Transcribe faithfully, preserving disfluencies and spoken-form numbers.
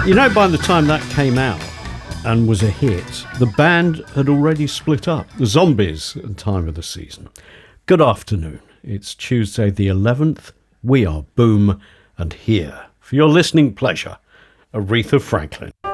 You know, by the time that came out and was a hit, the band had already split up. The Zombies at the time of the season. Good afternoon. It's Tuesday the eleventh. We are Boom, and here, for your listening pleasure, Aretha Franklin.